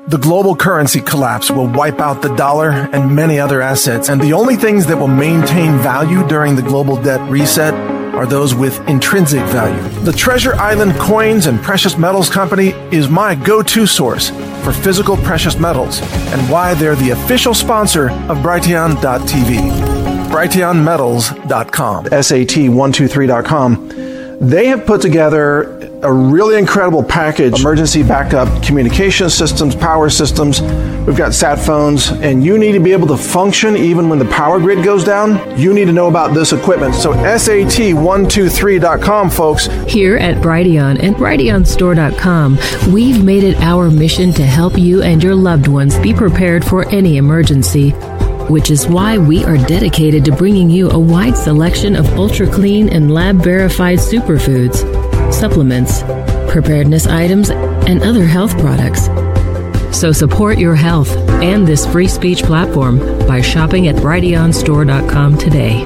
The global currency collapse will wipe out the dollar and many other assets, and the only things that will maintain value during the global debt reset are those with intrinsic value. The Treasure Island Coins and Precious Metals Company is my go-to source for physical precious metals and why they're the official sponsor of Brighteon.tv. Brighteonmetals.com. SAT123.com. They have put together a really incredible package, emergency backup communication systems, power systems. We've got sat phones, and you need to be able to function even when the power grid goes down. You need to know about this equipment. So SAT123.com, folks. Here at Brighteon and BrighteonStore.com, we've made it our mission to help you and your loved ones be prepared for any emergency, which is why we are dedicated to bringing you a wide selection of ultra-clean and lab-verified superfoods, supplements, preparedness items, and other health products. So support your health and this free speech platform by shopping at BrighteonStore.com today.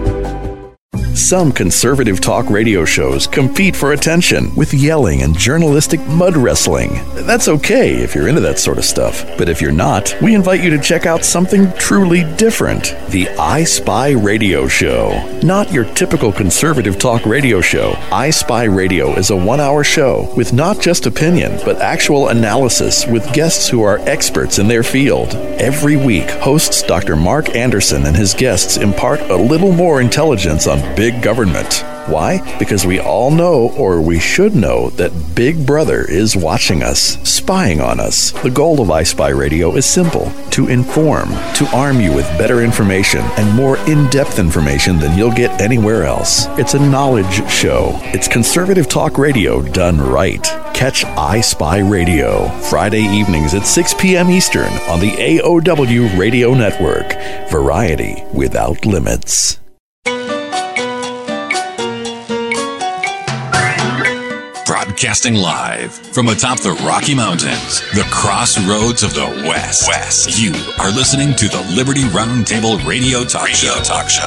Some conservative talk radio shows compete for attention with yelling and journalistic mud wrestling. That's okay if you're into that sort of stuff. But if you're not, we invite you to check out something truly different. The I Spy Radio Show. Not your typical conservative talk radio show. I Spy Radio is a 1-hour show with not just opinion, but actual analysis with guests who are experts in their field. Every week, hosts Dr. Mark Anderson and his guests impart a little more intelligence on big government. Why? Because we all know, or we should know, that Big Brother is watching us, spying on us. The goal of I Spy Radio is simple: to inform, to arm you with better information and more in-depth information than you'll get anywhere else. It's a knowledge show. It's conservative talk radio done right. Catch I Spy Radio Friday evenings at 6 p.m. Eastern on the AOW Radio Network. Variety without limits. Broadcasting live from atop the Rocky Mountains, the crossroads of the West. You are listening to the Liberty Roundtable Radio Talk Show.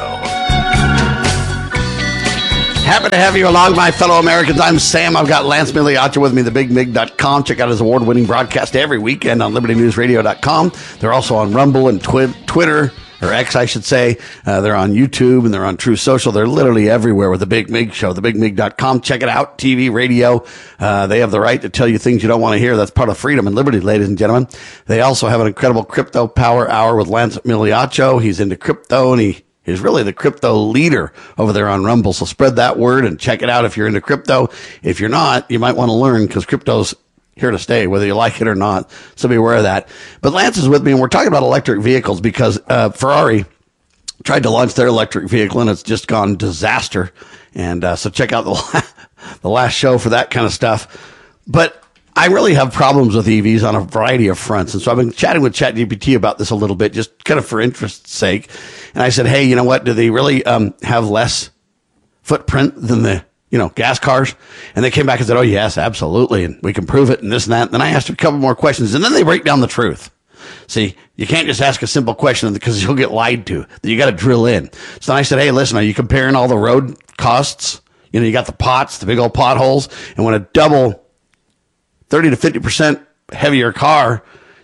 Happy to have you along, my fellow Americans. I'm Sam. I've got Lance Migliaccio with me, thebigmig.com. Check out his award-winning broadcast every weekend on libertynewsradio.com. They're also on Rumble and Twitter, or X, I should say. They're on YouTube and they're on True Social. They're literally everywhere with The Big Mig Show, thebigmig.com. Check it out. TV, radio. They have the right to tell you things you don't want to hear. That's part of freedom and liberty, ladies and gentlemen. They also have an incredible Crypto Power Hour with Lance Migliaccio. He's into crypto and he's really the crypto leader over there on Rumble. So spread that word and check it out if you're into crypto. If you're not, you might want to learn, because crypto's here to stay, whether you like it or not. So be aware of that. But Lance is with me, and we're talking about electric vehicles because Ferrari tried to launch their electric vehicle, and it's just gone disaster. And so check out the last show for that kind of stuff. But I really have problems with EVs on a variety of fronts. And so I've been chatting with ChatGPT about this a little bit, just kind of for interest's sake. And I said, hey, you know what? Do they really have less footprint than the gas cars? And they came back and said, oh, yes, absolutely. And we can prove it and this and that. And then I asked a couple more questions, and then they break down the truth. See, you can't just ask a simple question because you'll get lied to. You got to drill in. So then I said, hey, listen, are you comparing all the road costs? You got the pots, the big old potholes. And when a double 30 to 50% heavier car,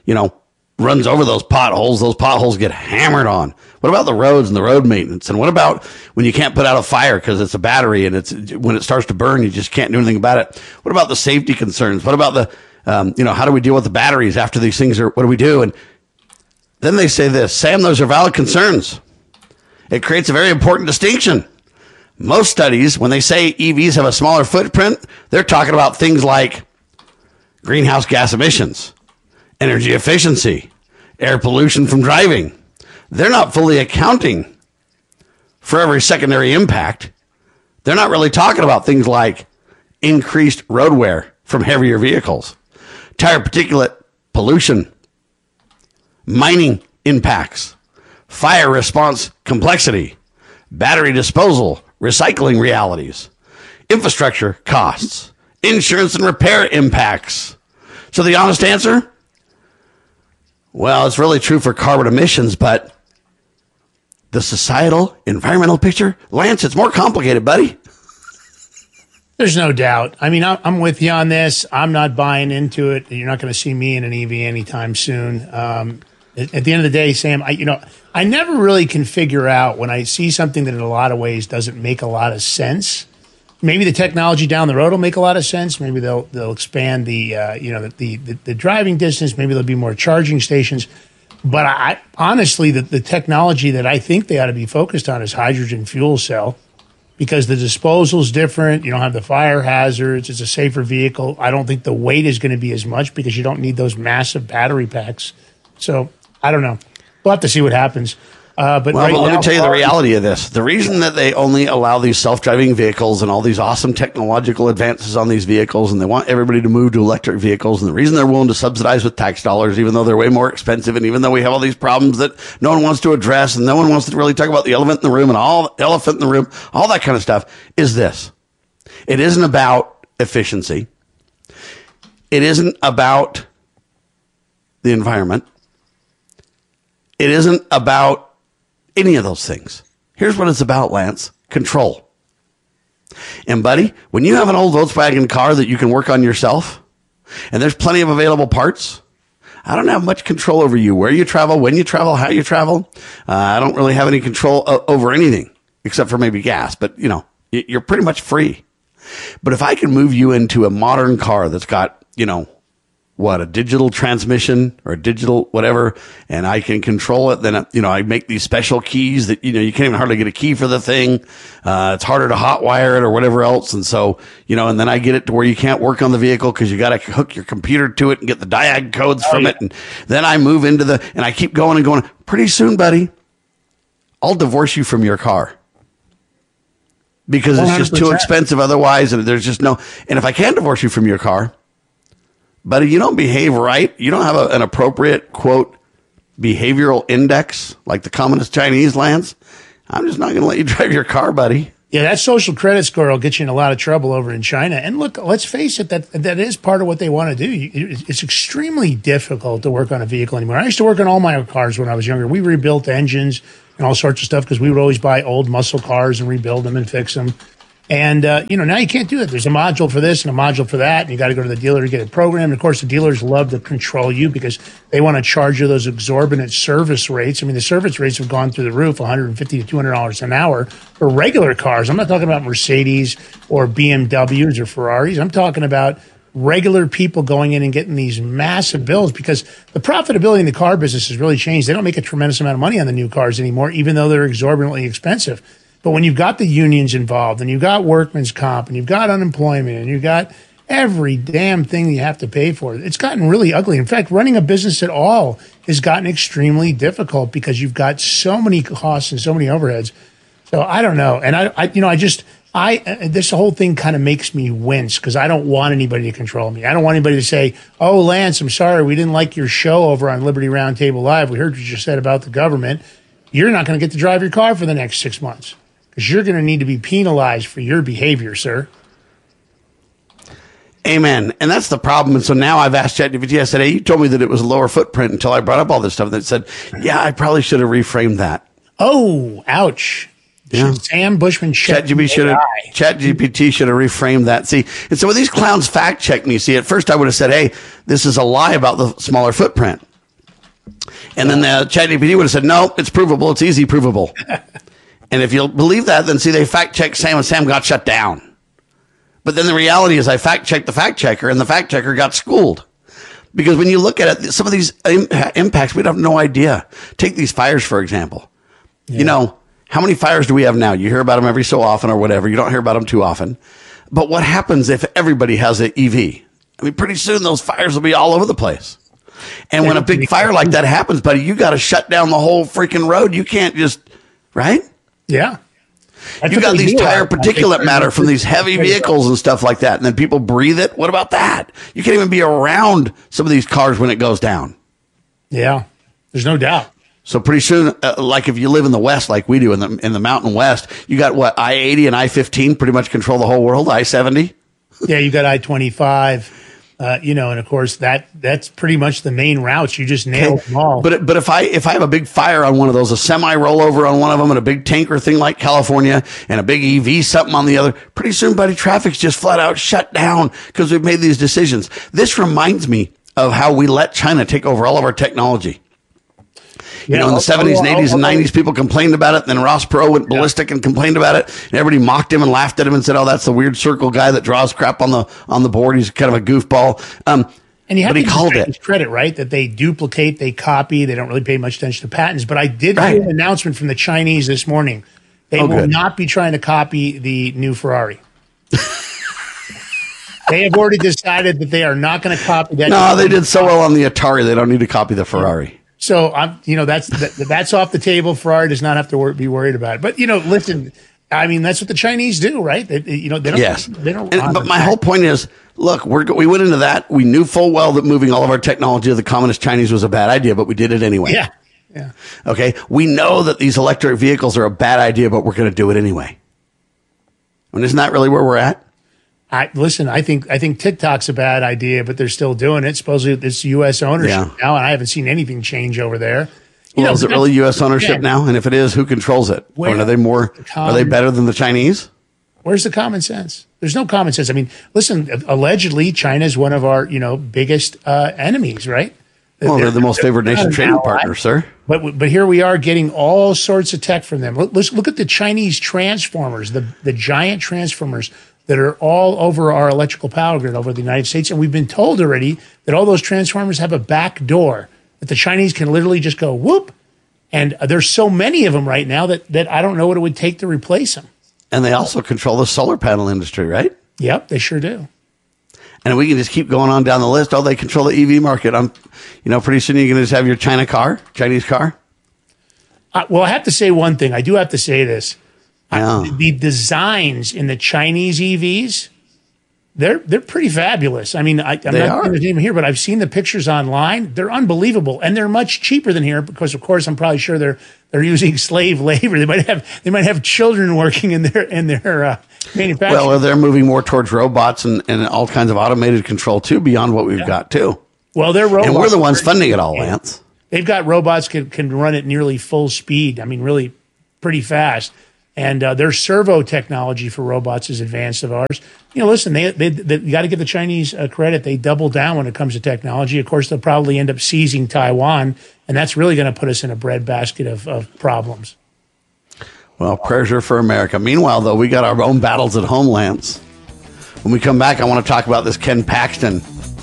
runs over those potholes get hammered on. What about the roads and the road maintenance? And what about when you can't put out a fire because it's a battery and when it starts to burn, you just can't do anything about it? What about the safety concerns? What about the, how do we deal with the batteries after these things what do we do? And then they say this, Sam, those are valid concerns. It creates a very important distinction. Most studies, when they say EVs have a smaller footprint, they're talking about things like greenhouse gas emissions, energy efficiency, air pollution from driving. They're not fully accounting for every secondary impact. They're not really talking about things like increased road wear from heavier vehicles, tire particulate pollution, mining impacts, fire response complexity, battery disposal, recycling realities, infrastructure costs, insurance and repair impacts. So the honest answer? Well, it's really true for carbon emissions, but the societal environmental picture, Lance, it's more complicated, buddy. There's no doubt. I mean, I'm with you on this. I'm not buying into it. You're not going to see me in an EV anytime soon. At the end of the day, Sam, I never really can figure out when I see something that in a lot of ways doesn't make a lot of sense. Maybe the technology down the road will make a lot of sense. Maybe they'll expand the driving distance. Maybe there'll be more charging stations. But I honestly, the technology that I think they ought to be focused on is hydrogen fuel cell, because the disposal's different. You don't have the fire hazards. It's a safer vehicle. I don't think the weight is going to be as much because you don't need those massive battery packs. So I don't know. We'll have to see what happens. But let me tell you the reality of this. The reason that they only allow these self-driving vehicles and all these awesome technological advances on these vehicles, and they want everybody to move to electric vehicles, and the reason they're willing to subsidize with tax dollars, even though they're way more expensive, and even though we have all these problems that no one wants to address, and no one wants to really talk about the elephant in the room and all elephant in the room, all that kind of stuff, is this. It isn't about efficiency. It isn't about the environment. It isn't about any of those things. Here's what it's about, Lance. Control. And buddy, when you have an old Volkswagen car that you can work on yourself, and there's plenty of available parts, I don't have much control over you, where you travel, when you travel, how you travel. I don't really have any control over anything except for maybe gas, but you're pretty much free. But if I can move you into a modern car that's got, a digital transmission or a digital whatever, and I can control it, then, I make these special keys that, you can't even hardly get a key for the thing. It's harder to hotwire it or whatever else. And so, and then I get it to where you can't work on the vehicle because you got to hook your computer to it and get the diag codes from it. And then I move into and I keep going and going. Pretty soon, buddy, I'll divorce you from your car because it's just too expensive otherwise. And there's just and if I can't divorce you from your car, but if you don't behave right, you don't have an appropriate, quote, behavioral index like the communist Chinese lands, I'm just not going to let you drive your car, buddy. Yeah, that social credit score will get you in a lot of trouble over in China. And look, let's face it, that is part of what they want to do. It's extremely difficult to work on a vehicle anymore. I used to work on all my cars when I was younger. We rebuilt engines and all sorts of stuff because we would always buy old muscle cars and rebuild them and fix them. And, now you can't do it. There's a module for this and a module for that. And you got to go to the dealer to get it programmed. And of course, the dealers love to control you because they want to charge you those exorbitant service rates. I mean, the service rates have gone through the roof, $150 to $200 an hour for regular cars. I'm not talking about Mercedes or BMWs or Ferraris. I'm talking about regular people going in and getting these massive bills because the profitability in the car business has really changed. They don't make a tremendous amount of money on the new cars anymore, even though they're exorbitantly expensive. But when you've got the unions involved and you've got workman's comp and you've got unemployment and you've got every damn thing you have to pay for, it's gotten really ugly. In fact, running a business at all has gotten extremely difficult because you've got so many costs and so many overheads. So I don't know. And this whole thing kind of makes me wince because I don't want anybody to control me. I don't want anybody to say, oh, Lance, I'm sorry, we didn't like your show over on Liberty Roundtable Live. We heard what you said about the government. You're not going to get to drive your car for the next 6 months. Because you're going to need to be penalized for your behavior, sir. Amen. And that's the problem. And so now I've asked ChatGPT, I said, hey, you told me that it was a lower footprint until I brought up all this stuff. And it said, yeah, I probably should have reframed that. Oh, ouch. Yeah. Sam Bushman ChatGPT should have reframed that. See, and so when these clowns fact check me, see, at first I would have said, hey, this is a lie about the smaller footprint. And then the ChatGPT would have said, no, it's provable. It's easy provable. And if you'll believe that, then see, they fact-checked Sam and Sam got shut down. But then the reality is I fact-checked the fact-checker and the fact-checker got schooled. Because when you look at it, some of these impacts, we have no idea. Take these fires, for example. Yeah. How many fires do we have now? You hear about them every so often or whatever. You don't hear about them too often. But what happens if everybody has an EV? I mean, pretty soon those fires will be all over the place. And when a big fire like that happens, buddy, you got to shut down the whole freaking road. You can't just, right? Yeah. You got these tire particulate matter from these heavy vehicles and stuff like that. And then people breathe it. What about that? You can't even be around some of these cars when it goes down. Yeah. There's no doubt. So pretty soon, like if you live in the West, like we do in the Mountain West, you got what, I-80 and I-15 pretty much control the whole world, I-70. Yeah, you got I-25. And of course that's pretty much the main routes. You just nailed them all. But if I have a big fire on one of those, a semi rollover on one of them, and a big tanker thing like California, and a big EV something on the other, pretty soon, buddy, traffic's just flat out shut down because we've made these decisions. This reminds me of how we let China take over all of our technology. In the 70s and 80s and 90s, people complained about it. Then Ross Perot went ballistic and complained about it. And everybody mocked him and laughed at him and said, "Oh, that's the weird circle guy that draws crap on the board. He's kind of a goofball." And you have but he to called it credit, right? That they duplicate, they copy, they don't really pay much attention to patents. But I did hear an announcement from the Chinese this morning. They will not be trying to copy the new Ferrari. They have already decided that they are not going to copy that. No, they did so well on the Atari. They don't need to copy the Ferrari. So that's off the table. Ferrari does not have to be worried about it. But listen, I mean that's what the Chinese do, right? They don't. Yes. They don't. But my whole point is, look, we went into that. We knew full well that moving all of our technology to the communist Chinese was a bad idea, but we did it anyway. Yeah. Okay. We know that these electric vehicles are a bad idea, but we're going to do it anyway. I mean, isn't that really where we're at? I think TikTok's a bad idea, but they're still doing it. Supposedly it's U.S. ownership now, and I haven't seen anything change over there. Is it really U.S. ownership now? And if it is, who controls it? Are they better than the Chinese? Where's the common sense? There's no common sense. I mean, listen, allegedly China is one of our biggest enemies, right? Well, they're the most favored nation trading partner, sir. But here we are getting all sorts of tech from them. Let's look at the Chinese transformers, the giant transformers that are all over our electrical power grid over the United States. And we've been told already that all those transformers have a back door that the Chinese can literally just go whoop. And there's so many of them right now that I don't know what it would take to replace them. And they also control the solar panel industry, right? Yep, they sure do. And we can just keep going on down the list. Oh, they control the EV market. Pretty soon you're going to just have your Chinese car. Well, I have to say one thing. I do have to say this. Yeah. The designs in the Chinese EVs, they're pretty fabulous. I mean, I'm not going to name here, but I've seen the pictures online. They're unbelievable, and they're much cheaper than here because, of course, I'm probably sure they're using slave labor. They might have children working in their manufacturing. Well, they're moving more towards robots and all kinds of automated control too, beyond what we've got too. Well, they're robots, and we're the ones funding it all, Lance. They've got robots can run at nearly full speed. I mean, really pretty fast. And their servo technology for robots is advanced of ours. Listen, they got to give the Chinese credit. They double down when it comes to technology. Of course, they'll probably end up seizing Taiwan, and that's really going to put us in a breadbasket of problems. Well, prayers are for America. Meanwhile, though, we got our own battles at home, Lance. When we come back, I want to talk about this Ken Paxton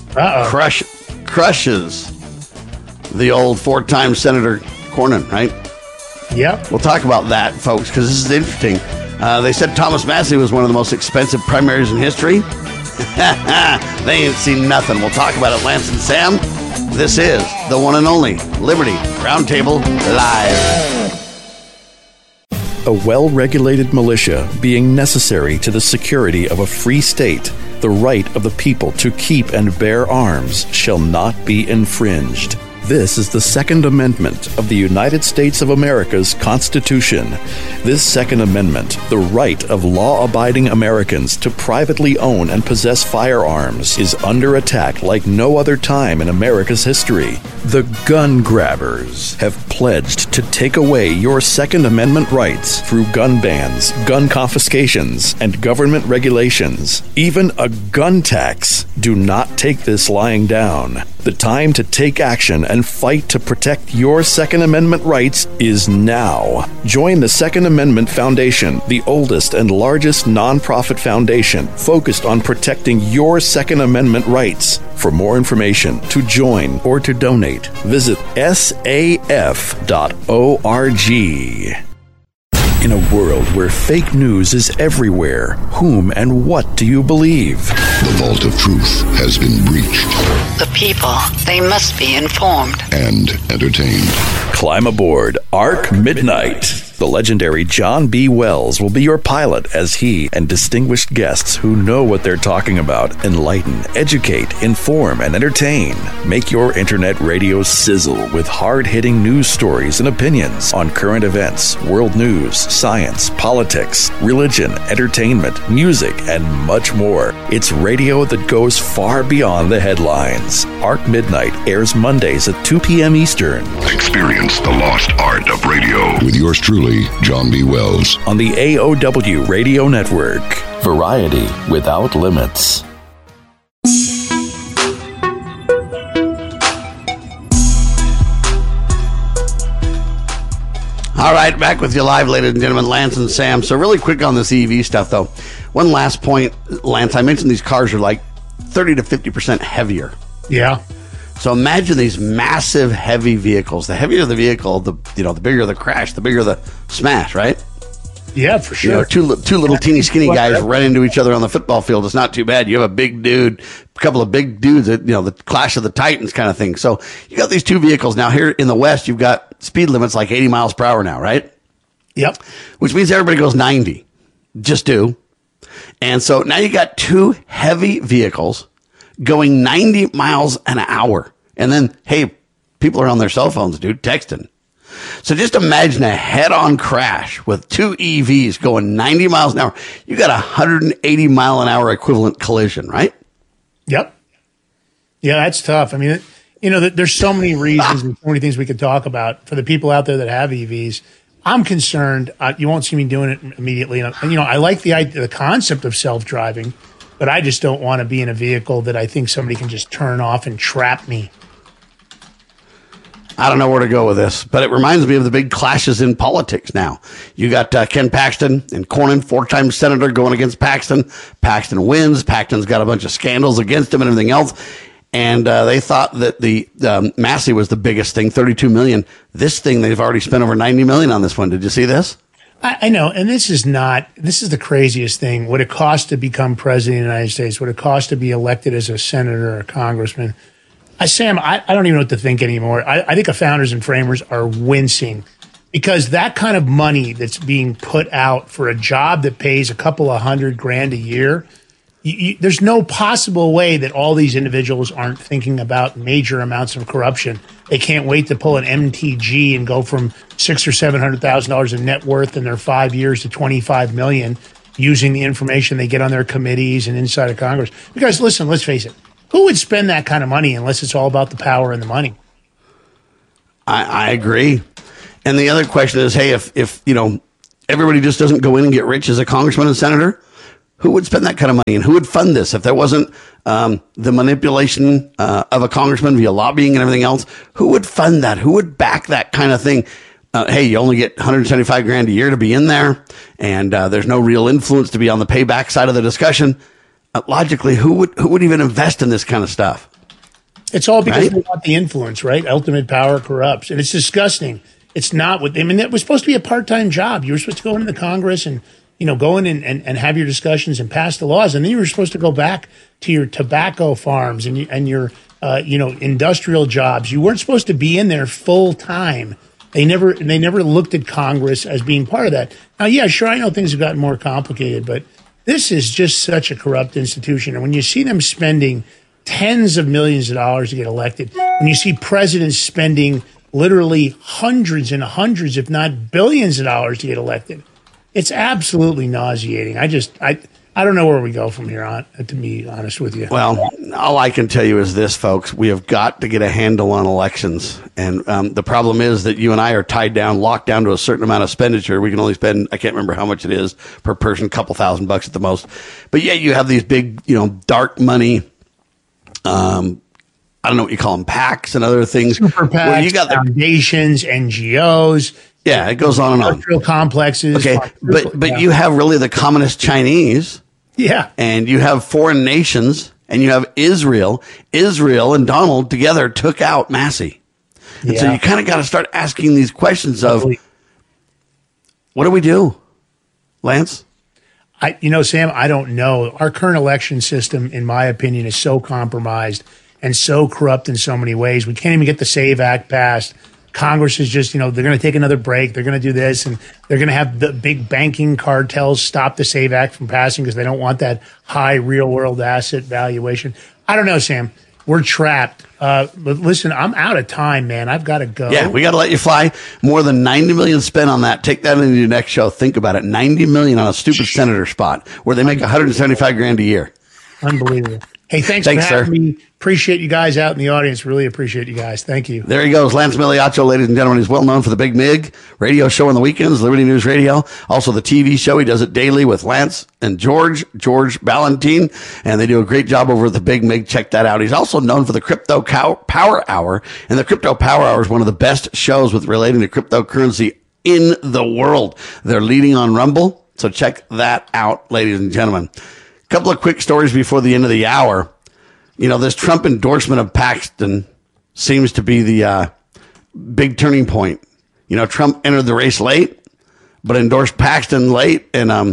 crushes the old 4-time Senator Cornyn, right? Yep. We'll talk about that, folks, because this is interesting. They said Thomas Massey was one of the most expensive primaries in history. They ain't seen nothing. We'll talk about it, Lance and Sam. This is the one and only Liberty Roundtable Live. A well-regulated militia being necessary to the security of a free state, the right of the people to keep and bear arms shall not be infringed. This is the Second Amendment of the United States of America's Constitution. This Second Amendment, the right of law-abiding Americans to privately own and possess firearms, is under attack like no other time in America's history. The gun grabbers have pledged to take away your Second Amendment rights through gun bans, gun confiscations, and government regulations. Even a gun tax. Do not take this lying down. The time to take action and fight to protect your Second Amendment rights is now. Join the Second Amendment Foundation, the oldest and largest nonprofit foundation focused on protecting your Second Amendment rights. For more information, to join, or to donate, visit saf.org. In a world where fake news is everywhere, whom and what do you believe? The vault of truth has been breached. The people, they must be informed and entertained. Climb aboard Arc Midnight. The legendary John B. Wells will be your pilot as he and distinguished guests who know what they're talking about enlighten, educate, inform, and entertain. Make your internet radio sizzle with hard-hitting news stories and opinions on current events, world news, science, politics, religion, entertainment, music, and much more. It's radio that goes far beyond the headlines. Arc Midnight airs Mondays at 2 p.m. Eastern. Experience the lost art of radio with yours truly, John B. Wells. On the AOW Radio Network. Variety without limits. All right, back with you live, ladies and gentlemen, Lance and Sam. So really quick on this EV stuff, though. One last point, Lance. I mentioned these cars are like 30 to 50% heavier. Yeah. So imagine these massive, heavy vehicles. The heavier the vehicle, the bigger the crash, the bigger the smash, right? Yeah, for sure. You know, two little teeny skinny guys run into each other on the football field. It's not too bad. You have a big dude, a couple of big dudes, that, the Clash of the Titans kind of thing. So you got these two vehicles. Now here in the West, you've got speed limits like 80 miles per hour now, right? Yep. Which means everybody goes 90. Just do. And so now you got two heavy vehicles going 90 miles an hour. And then, hey, people are on their cell phones, dude, texting. So just imagine a head-on crash with two EVs going 90 miles an hour. You got a 180 mile an hour equivalent collision, right? Yep. Yeah, that's tough. I mean, there's so many reasons and so many things we could talk about for the people out there that have EVs. I'm concerned. You won't see me doing it immediately. I like the concept of self-driving, but I just don't want to be in a vehicle that I think somebody can just turn off and trap me. I don't know where to go with this, but it reminds me of the big clashes in politics now. You got Ken Paxton and Cornyn, 4-time senator, going against Paxton. Paxton wins. Paxton's got a bunch of scandals against him and everything else. And they thought that the Massey was the biggest thing, $32 million. This thing, they've already spent over $90 million on this one. Did you see this? I know, and this is the craziest thing. What it costs to become president of the United States, what it costs to be elected as a senator or a congressman. Sam, I don't even know what to think anymore. I think the founders and framers are wincing because that kind of money that's being put out for a job that pays a couple of $100,000 a year, there's no possible way that all these individuals aren't thinking about major amounts of corruption. They can't wait to pull an MTG and go from $600,000 or $700,000 in net worth in their 5 years to $25 million using the information they get on their committees and inside of Congress. Because listen, let's face it. Who would spend that kind of money unless it's all about the power and the money? I agree. And the other question is, hey, if everybody just doesn't go in and get rich as a congressman and senator, who would spend that kind of money and who would fund this? If there wasn't the manipulation of a congressman via lobbying and everything else, who would fund that? Who would back that kind of thing? Hey, you only get $175,000 a year to be in there, and there's no real influence to be on the payback side of the discussion. Logically, who would even invest in this kind of stuff? It's all because they want the influence, right? Ultimate power corrupts, and it's disgusting. It's not what it was supposed to be a part-time job. You were supposed to go into the Congress and go in and have your discussions and pass the laws, and then you were supposed to go back to your tobacco farms and your industrial jobs. You weren't supposed to be in there full time. They never looked at Congress as being part of that. Now, yeah, sure, I know things have gotten more complicated, but this is just such a corrupt institution. And when you see them spending tens of millions of dollars to get elected, when you see presidents spending literally hundreds and hundreds, if not billions of dollars to get elected, it's absolutely nauseating. I don't know where we go from here on, to be honest with you. Well, all I can tell you is this, folks. We have got to get a handle on elections. And the problem is that you and I are locked down to a certain amount of expenditure. We can only spend, I can't remember how much it is per person, a couple $1,000 at the most. But yeah, you have these big, dark money, I don't know what you call them, PACs and other things. Super PACs, you got foundations, NGOs. Yeah, it goes on and on. Industrial complexes. Okay, but you have really the communist Chinese. Yeah. And you have foreign nations, and you have Israel. Israel and Donald together took out Massey. And so you kind of got to start asking these questions of, what do we do, Lance? Sam, I don't know. Our current election system, in my opinion, is so compromised and so corrupt in so many ways. We can't even get the SAVE Act passed. Congress is just, they're going to take another break. They're going to do this, and they're going to have the big banking cartels stop the SAVE Act from passing because they don't want that high real-world asset valuation. I don't know, Sam. We're trapped. But listen, I'm out of time, man. I've got to go. Yeah, we got to let you fly. More than $90 million spent on that. Take that into your next show. Think about it. $90 million on a stupid senator spot where they make $175,000 a year. Unbelievable. Hey, thanks for having me. Appreciate you guys out in the audience. Really appreciate you guys. Thank you. There he goes. Lance Migliaccio, ladies and gentlemen. He's well known for the Big Mig radio show on the weekends, Liberty News Radio. Also the TV show. He does it daily with Lance and George Ballantine, and they do a great job over at the Big Mig. Check that out. He's also known for the Crypto Power Hour, and the Crypto Power Hour is one of the best shows with relating to cryptocurrency in the world. They're leading on Rumble, so check that out, ladies and gentlemen. A couple of quick stories before the end of the hour. This Trump endorsement of Paxton seems to be the big turning point. Trump entered the race late, but endorsed Paxton late. And,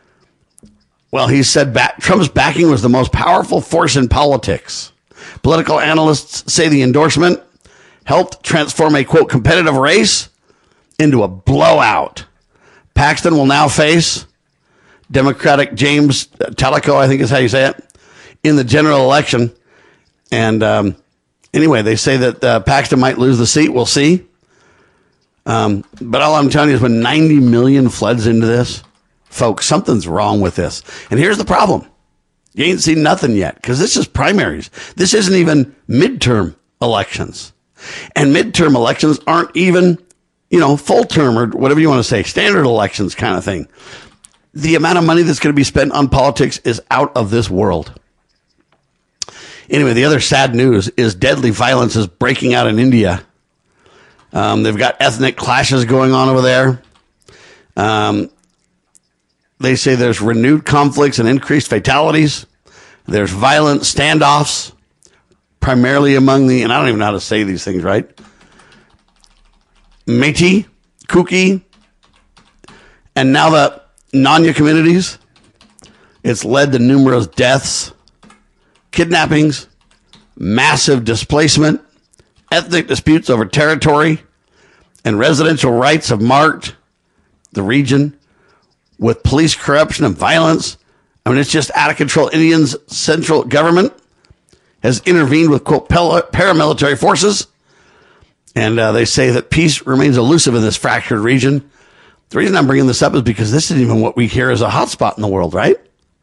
he said Trump's backing was the most powerful force in politics. Political analysts say the endorsement helped transform a, quote, competitive race into a blowout. Paxton will now face Democratic James Tellico, I think is how you say it, in the general election. And anyway, they say that Paxton might lose the seat. We'll see. But all I'm telling you is when 90 million floods into this, folks, something's wrong with this. And here's the problem. You ain't seen nothing yet because this is primaries. This isn't even midterm elections. And midterm elections aren't even, full term or whatever you want to say, standard elections kind of thing. The amount of money that's going to be spent on politics is out of this world. Anyway, the other sad news is deadly violence is breaking out in India. They've got ethnic clashes going on over there. They say there's renewed conflicts and increased fatalities. There's violent standoffs, primarily among and I don't even know how to say these things right, Métis, Kuki, and now the Nanya communities. It's led to numerous deaths, kidnappings, massive displacement, ethnic disputes over territory, and residential rights have marked the region with police corruption and violence. I mean, it's just out of control. India's central government has intervened with, quote, paramilitary forces, and they say that peace remains elusive in this fractured region. The reason I'm bringing this up is because this isn't even what we hear as a hotspot in the world, right?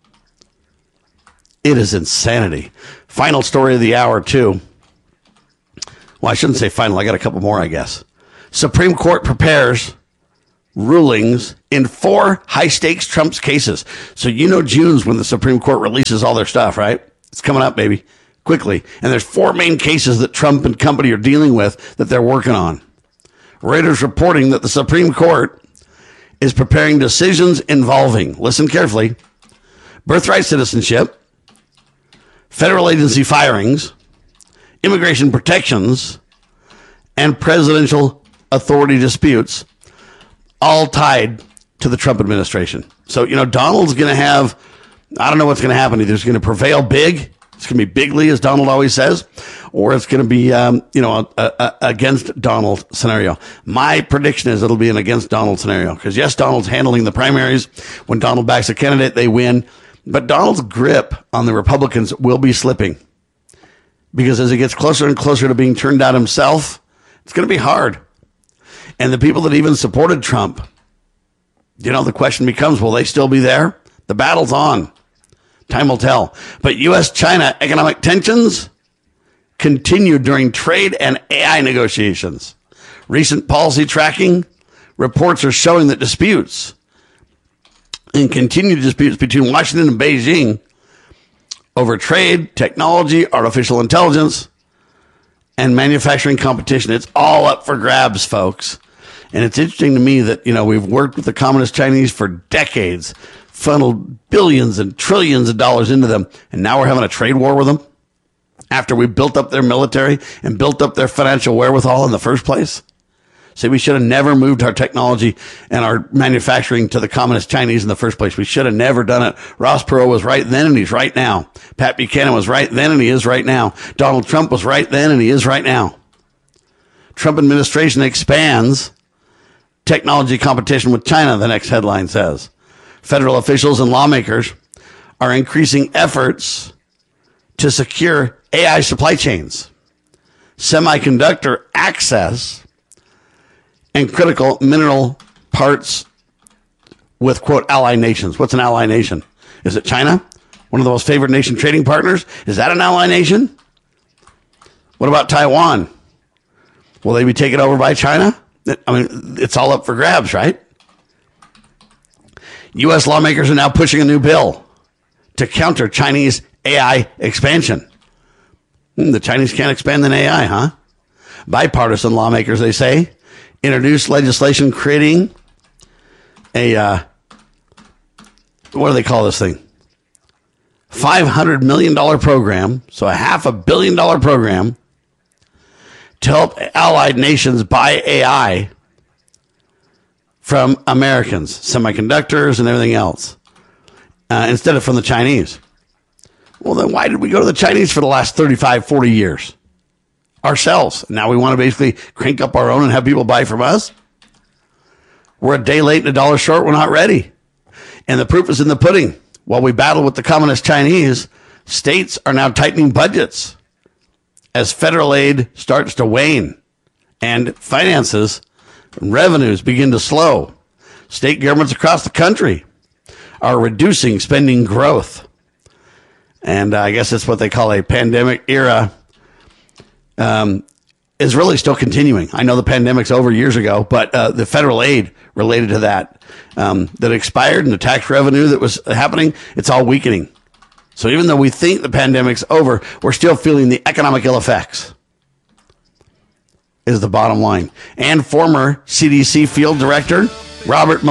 It is insanity. Final story of the hour, too. Well, I shouldn't say final. I got a couple more, I guess. Supreme Court prepares rulings in 4 high-stakes Trump cases. So June's when the Supreme Court releases all their stuff, right? It's coming up, baby, quickly. And there's 4 main cases that Trump and company are dealing with that they're working on. Reuters reporting that the Supreme Court is preparing decisions involving, listen carefully, birthright citizenship, federal agency firings, immigration protections, and presidential authority disputes, all tied to the Trump administration. So, Donald's going to have, I don't know what's going to happen. Either it's going to prevail big, it's going to be bigly, as Donald always says, or it's going to be, against Donald scenario. My prediction is it'll be an against Donald scenario. Because, yes, Donald's handling the primaries. When Donald backs a candidate, they win. But Donald's grip on the Republicans will be slipping. Because as he gets closer and closer to being turned out himself, it's going to be hard. And the people that even supported Trump, the question becomes, will they still be there? The battle's on. Time will tell. But U.S.-China economic tensions continued during trade and AI negotiations. Recent policy tracking reports are showing that disputes and continued disputes between Washington and Beijing over trade, technology, artificial intelligence, and manufacturing competition. It's all up for grabs, folks. And it's interesting to me that, we've worked with the Communist Chinese for decades, funneled billions and trillions of dollars into them, and now we're having a trade war with them after we built up their military and built up their financial wherewithal in the first place. See, we should have never moved our technology and our manufacturing to the Communist Chinese in the first place. We should have never done it. Ross Perot was right then and he's right now. Pat Buchanan was right then and he is right now. Donald Trump was right then and he is right now. Trump administration expands technology competition with China, the next headline says. Federal officials and lawmakers are increasing efforts to secure AI supply chains, semiconductor access, and critical mineral parts with, quote, ally nations. What's an ally nation? Is it China? One of the most favored nation trading partners? Is that an ally nation? What about Taiwan? Will they be taken over by China? I mean, it's all up for grabs, right? U.S. lawmakers are now pushing a new bill to counter Chinese AI expansion. The Chinese can't expand in AI, huh? Bipartisan lawmakers, they say, introduced legislation creating a, what do they call this thing? $500 million program, so a $500 million program to help allied nations buy AI from Americans, semiconductors and everything else, instead of from the Chinese. Well, then why did we go to the Chinese for the last 35, 40 years? Ourselves. Now we want to basically crank up our own and have people buy from us? We're a day late and a dollar short. We're not ready. And the proof is in the pudding. While we battle with the communist Chinese, states are now tightening budgets as federal aid starts to wane and finances and revenues begin to slow. State governments across the country are reducing spending growth. And I guess it's what they call a pandemic era is really still continuing. I know the pandemic's over years ago, but the federal aid related to that that expired and the tax revenue that was happening, it's all weakening. So even though we think the pandemic's over, we're still feeling the economic ill effects, is the bottom line. And former CDC field director, Robert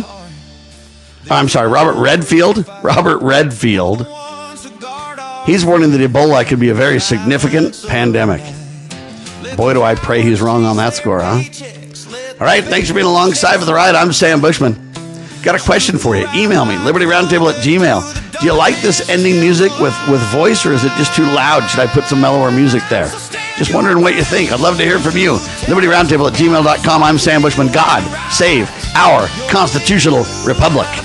Redfield, he's warning that Ebola could be a very significant pandemic. Boy, do I pray he's wrong on that score, huh? All right, thanks for being alongside for the ride. I'm Sam Bushman. Got a question for you. Email me, libertyroundtable@gmail.com. Do you like this ending music with voice, or is it just too loud? Should I put some mellower music there? Just wondering what you think. I'd love to hear from you. libertyroundtable@gmail.com. I'm Sam Bushman. God save our constitutional republic.